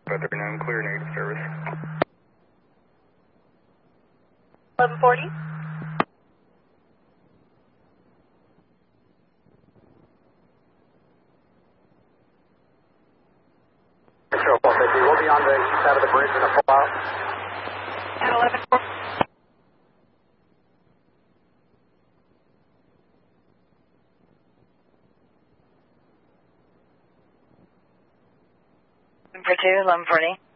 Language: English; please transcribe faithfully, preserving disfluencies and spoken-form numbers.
Weather known clear, negative service. eleven forty. Control one fifty, we'll be on the east side of the bridge in a while. At eleven forty. For two, eleven forty.